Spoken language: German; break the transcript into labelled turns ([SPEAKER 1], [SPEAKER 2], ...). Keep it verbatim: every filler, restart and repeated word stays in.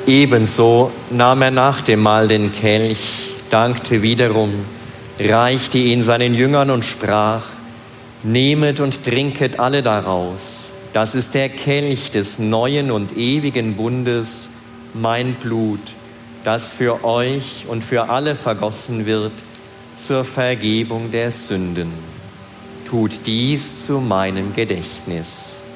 [SPEAKER 1] Ebenso nahm er nach dem Mahl den Kelch, dankte wiederum, reichte ihn seinen Jüngern und sprach: Nehmet und trinket alle daraus. Das ist der Kelch des neuen und ewigen Bundes, mein Blut, das für euch und für alle vergossen wird zur Vergebung der Sünden. Tut dies zu meinem Gedächtnis.